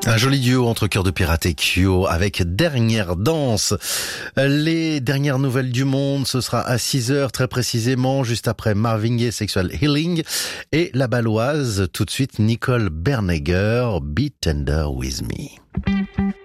Un joli duo entre Cœur de Pirate et Kyo avec Dernière Danse. Les dernières nouvelles du monde, ce sera à 6h très précisément, juste après Marvin Gaye, Sexual Healing, et la Baloise, tout de suite Nicole Bernegger, Be Tender With Me.